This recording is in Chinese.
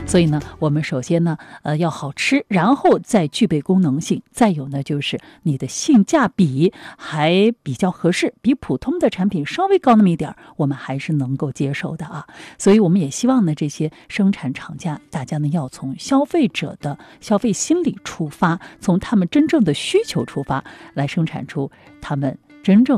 所以呢，我们首先呢，要好吃，然后再具备功能性，再有呢，就是你的性价比还比较合适，比普通的产品稍微高那么一点，我们还是能够接受的啊。所以我们也希望呢，这些生产厂家，大家呢要从消费者的消费心理出发，从他们真正的需求出发，来生产出他们真正